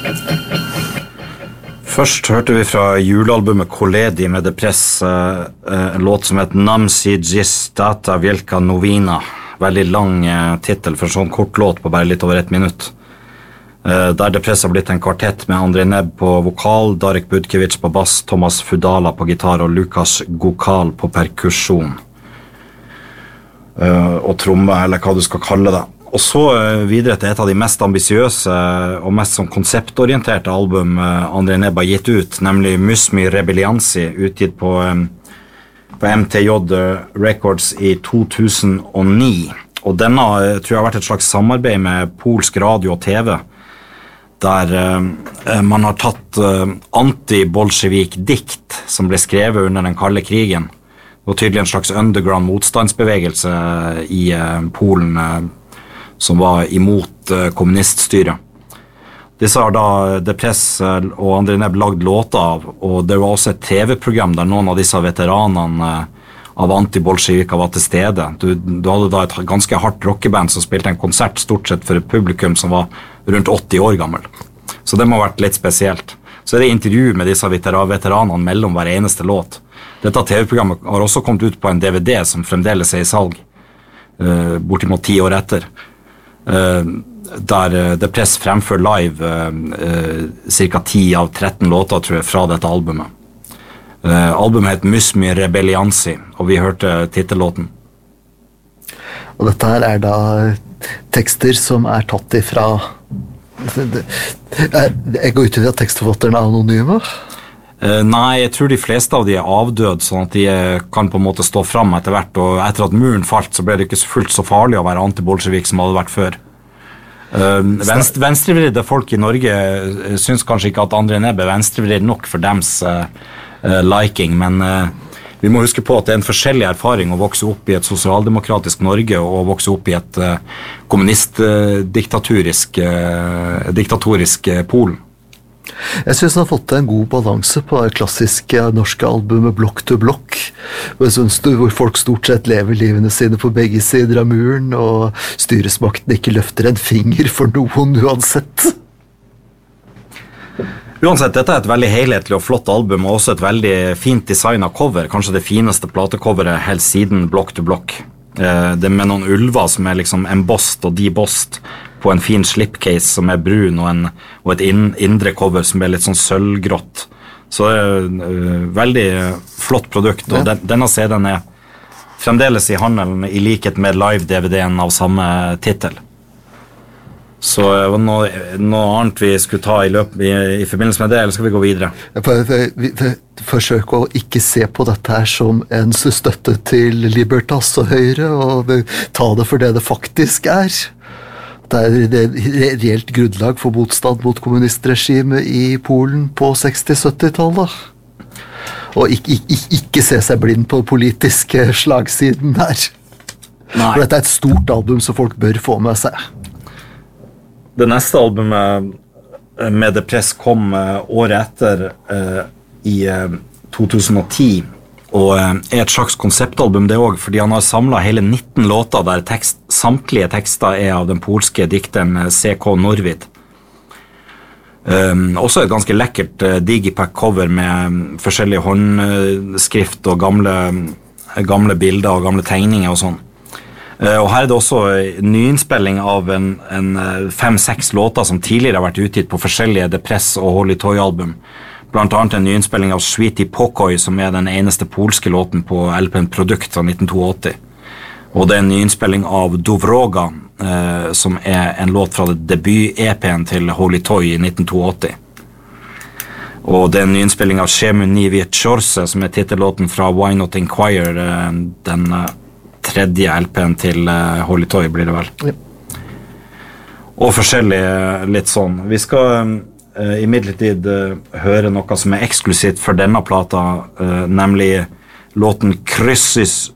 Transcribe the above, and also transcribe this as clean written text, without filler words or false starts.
Først hørte vi fra julealbumet Koledi med Depress, en låt som heter Namsi Gistata Vielka Novina. Veldig lang titel for en sånn kort låt på bare litt over 1 minutt. Der Depress har blitt en kvartett med Andrej Nebb på vokal, Darek Budkevic på bass, Thomas Fudala på gitar og Lukas Gokal på perkusjon. Og tromme, eller hva du skal kalle det. Og så videre til et av de mest ambisiøse og mest sånn konseptorienterte album Andrej Nebb har gitt ut, nemlig Musmi Rebeliansi, utgitt på MTJ Records i 2009. Og denne tror jeg har vært et slags samarbeid med polsk radio og TV, der man har tatt anti-bolsjevik-dikt som ble skrevet under den kalde krigen. Det var tydelig en slags underground motstandsbevegelse i Polen som var imot kommuniststyret. Disse har da Depress og Andrej Nebb lagd låter av, og det var også et TV-program der noen av disse veteranene av anti-bolsjeviker var til stede. Du hadde da et ganske hardt rockeband som spilte en konsert stort sett for et publikum som var rundt 80 år gammel. Så det må ha vært litt spesielt. Så det intervju med disse veteranene mellom hver eneste låt. Dette TV-programmet har også kommet ut på en DVD som fremdeles er i salg, bortimot 10 år etter, der Depress fremfører live cirka 10 av 13 låter, tror jeg, fra dette albumet. Albumet heter Musmi Rebeliansi, og vi hørte titellåten. Og dette her da tekster som tatt ifra... Jeg går ut i at tekstforfatterne anonyme? Nei, jeg tror de fleste av de avdød, sånn at de kan på en måte stå frem etter hvert, og etter at muren falt, så ble det ikke fullt så farlig å være anti-bolsjevik som hadde vært før. Venstrevridde folk i Norge synes kanskje ikke at Andrej Nebb venstrevridd nok for dems liking, men vi må huske på at det en forskjellig erfaring å vokse opp i et sosialdemokratisk Norge og vokse opp i et kommunistdiktatorisk Polen. Jeg synes han har fått en god balanse på det klassiske norske albumet Blokk til blokk, hvor folk stort sett lever livene sine på begge sider av muren, og styresmakten ikke løfter en finger for noen uansett. Uansett, dette et veldig helhetlig og flott album, og også et veldig fint designet cover, kanskje det fineste platecoveret helt siden Blokk til blokk. Det med noen ulver som liksom embossed og debossed på en fin slipcase som brun, og et indre cover som litt sånn sølvgrått. Så veldig flott produkt, og denne CD-en fremdeles i handelen i likhet med live-DVD-en av samme titel. Så noe annet vi skulle ta i forbindelse med det, eller skal vi gå videre? Forsøk å ikke se på dette her som en støtte til Libertas og Høyre, og ta det for det det faktisk Det et reelt grunnlag for motstand mot kommunistregimet i Polen på 60-70-tallet. Og ikke se seg blind på politiske slagsiden der. Nei. For dette et stort album som folk bør få med seg. Det neste albumet med Depress kom året etter i 2010, og et slags konseptalbum det også, fordi han har samlet hele 19 låter der samtlige tekster av den polske dikteren C.K. Norvid. Også et ganske lekkert digipack-cover med forskjellige håndskrift og gamle bilder og gamle tegninger og sånn. Og her det også nyinnspilling av en 5-6 låter som tidligere har vært utgitt på forskjellige Depress og Holy Toy-album. Blant annet en nyinnspilling av Sweetie Pokoj, som den eneste polske låten på LP'n Produkt fra 1982. Og det en nyinnspilling av Dovroga, som en låt fra debut-EP'n til Holy Toy i 1982. Og det en nyinnspilling av Shemu Nivi Tjorse, som titellåten fra Why Not Inquire, den tredje LP'n til Holy Toy blir det vel. Ja. Og forskjellig litt sånn. Vi skal imidlertid høre noe som eksklusivt for denne plata, nemlig låten Kryssis